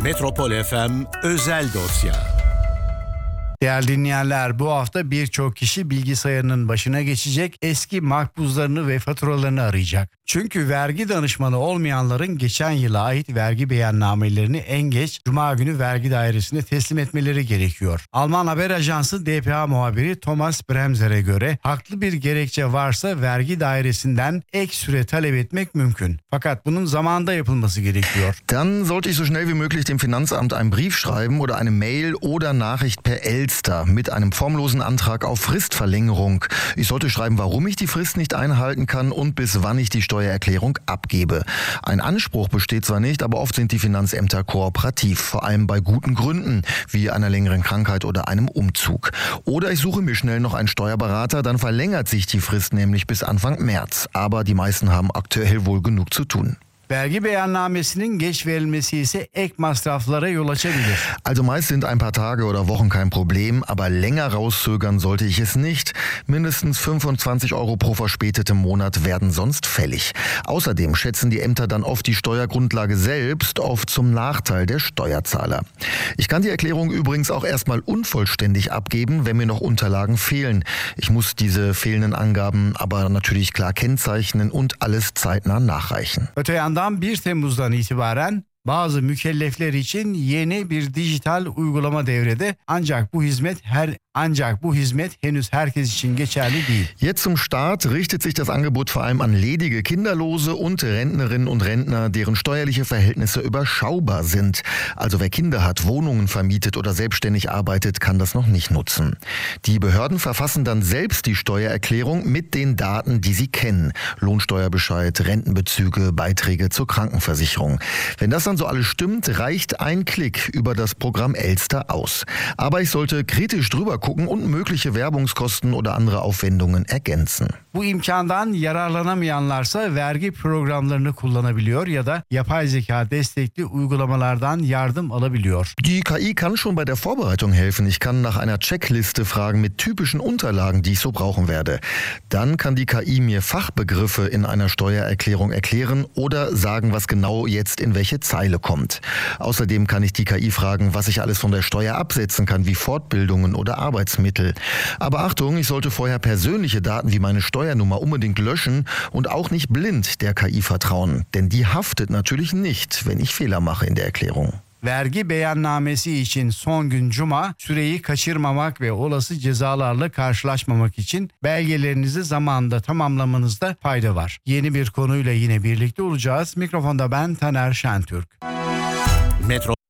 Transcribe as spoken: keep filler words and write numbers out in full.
Metropol F M Özel Dosya. Değerli dinleyenler, bu hafta birçok kişi bilgisayarının başına geçecek, eski makbuzlarını ve faturalarını arayacak. Çünkü vergi danışmanı olmayanların geçen yıla ait vergi beyannamelerini en geç Cuma günü vergi dairesine teslim etmeleri gerekiyor. Alman haber ajansı D P A muhabiri Thomas Bremser'e göre haklı bir gerekçe varsa vergi dairesinden ek süre talep etmek mümkün. Fakat bunun zamanında yapılması gerekiyor. Dann sollte ich so schnell wie möglich dem Finanzamt einen Brief schreiben oder eine Mail oder Nachricht per Elster mit einem formlosen Antrag auf Fristverlängerung. Ich sollte schreiben, warum ich die Frist nicht einhalten kann und bis wann ich die Steuererklärung abgebe. Ein Anspruch besteht zwar nicht, aber oft sind die Finanzämter kooperativ, vor allem bei guten Gründen, wie einer längeren Krankheit oder einem Umzug. Oder ich suche mir schnell noch einen Steuerberater, dann verlängert sich die Frist nämlich bis Anfang März. Aber die meisten haben aktuell wohl genug zu tun. Vergi beyannamesinin geç verilmesi ise ek masraflara yol açabilir. Also meist sind ein paar Tage oder Wochen kein Problem, aber länger rauszögern sollte ich es nicht. Mindestens fünfundzwanzig Euro pro verspätetem Monat werden sonst fällig. Außerdem schätzen die Ämter dann oft die Steuergrundlage selbst, oft zum Nachteil der Steuerzahler. Ich kann die Erklärung übrigens auch erstmal unvollständig abgeben, wenn mir noch Unterlagen fehlen. Ich muss diese fehlenden Angaben aber natürlich klar kennzeichnen und alles zeitnah nachreichen. Öte yandan bir Temmuz'dan itibaren bazı mükellefler için yeni bir dijital uygulama devrede, ancak bu hizmet her ancak bu hizmet henüz herkes için geçerli değil. Jetzt zum Start richtet sich das Angebot vor allem an ledige Kinderlose und Rentnerinnen und Rentner, deren steuerliche Verhältnisse überschaubar sind. Also wer Kinder hat, Wohnungen vermietet oder selbstständig arbeitet, kann das noch nicht nutzen. Die Behörden verfassen dann selbst die Steuererklärung mit den Daten, die sie kennen. Lohnsteuerbescheid, Rentenbezüge, Beiträge zur Krankenversicherung. Wenn das dann so alles stimmt, reicht ein Klick über das Programm Elster aus. Aber ich sollte kritisch drüber gucken und mögliche Werbungskosten oder andere Aufwendungen ergänzen. Bu imkandan yararlanamayanlarsa vergi programlarını kullanabiliyor ya da yapay zeka destekli uygulamalardan yardım alabiliyor. Die K I kann schon bei der Vorbereitung helfen. Ich kann nach einer Checkliste fragen mit typischen Unterlagen, die ich so brauchen werde. Dann kann die K I mir Fachbegriffe in einer Steuererklärung erklären oder sagen, was genau jetzt in welche Zeile kommt. Außerdem kann ich die K I fragen, was ich alles von der Steuer absetzen kann, wie Fortbildungen oder Arbeitsmittel. Aber Achtung, ich sollte vorher persönliche Daten wie meine Steuernummer unbedingt löschen und auch nicht blind der K I vertrauen. Denn die haftet natürlich nicht, wenn ich Fehler mache in der Erklärung. Vergi beyannamesi için son gün Cuma, süreyi kaçırmamak ve olası cezalarla karşılaşmamak için belgelerinizi zamanında tamamlamanızda fayda var. Yeni bir konuyla yine birlikte olacağız. Mikrofonda ben Taner Şentürk. Metro